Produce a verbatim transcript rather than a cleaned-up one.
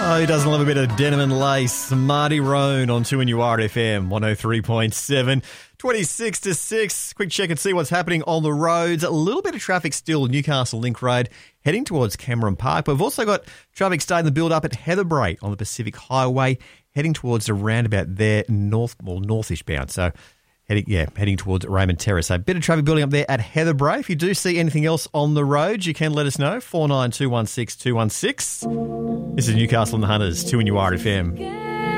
Oh, who doesn't love a bit of denim and lace? Marty Roan on two N U R F M, one oh three point seven. twenty-six to six. Quick check and see what's happening on the roads. A little bit of traffic still, Newcastle Link Road, heading towards Cameron Park. But we've also got traffic starting to build up at Heatherbrae on the Pacific Highway, heading towards the roundabout there, north, well, northish bound. So, heading, yeah, heading towards Raymond Terrace. So, a bit of traffic building up there at Heatherbrae. If you do see anything else on the roads, you can let us know. four nine two one six two one six. This is Newcastle and the Hunters, two N U R F M.